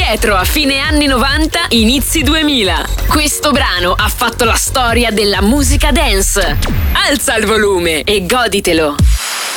indietro a fine anni 90, inizi 2000. Questo brano ha fatto la storia della musica dance. Alza il volume e goditelo.